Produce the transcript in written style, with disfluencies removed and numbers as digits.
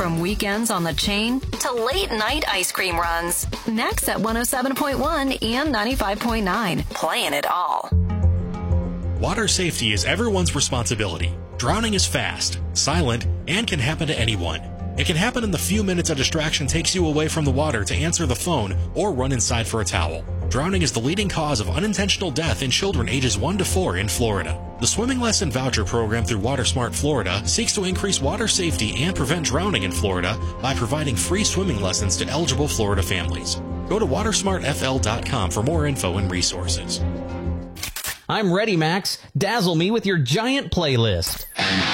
From weekends on the chain to late night ice cream runs. Next at 107.1 and 95.9. Playing it all. Water safety is everyone's responsibility. Drowning is fast, silent, and can happen to anyone. It can happen in the few minutes a distraction takes you away from the water to answer the phone or run inside for a towel. Drowning is the leading cause of unintentional death in children ages 1 to 4 in Florida. The Swimming Lesson Voucher Program through WaterSmart Florida seeks to increase water safety and prevent drowning in Florida by providing free swimming lessons to eligible Florida families. Go to watersmartfl.com for more info and resources. I'm ready, Max. Dazzle me with your giant playlist.